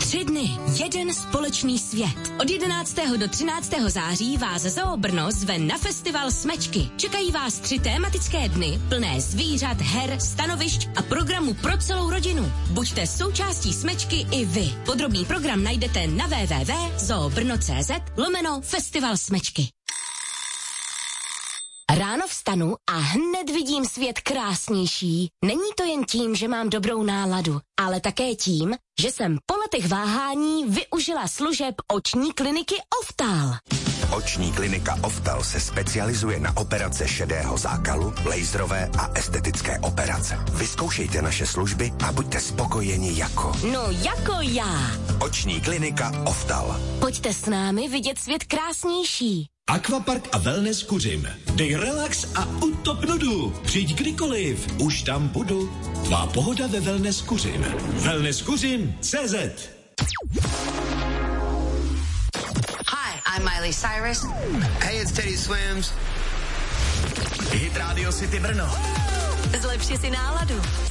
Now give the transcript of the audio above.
3 dny, jeden společný svět. Od 11. do 13. září vás Zoo Brno zve na festival Smečky. Čekají vás 3 tématické dny, plné zvířat, her, stanovišť a programu pro celou rodinu. Buďte součástí Smečky i vy. Podrobný program najdete na www.zoobrno.cz/festival Smečky. Ráno vstanu a hned vidím svět krásnější. Není to jen tím, že mám dobrou náladu, ale také tím, že jsem po letech váhání využila služeb oční kliniky Oftal. Oční klinika Oftal se specializuje na operace šedého zákalu, laserové a estetické operace. Vyzkoušejte naše služby a buďte spokojeni jako... No jako já. Oční klinika Oftal. Pojďte s námi vidět svět krásnější. Aquapark a Wellness Kuřim. Dej relax a utop nudu. Přijď kdykoliv, už tam budu. Tvá pohoda ve Wellness Kuřim. Wellnesskuřim.cz. Hi, I'm Miley Cyrus. Hey, it's Teddy Swims. Hit Radio City Brno. Zlepši si náladu.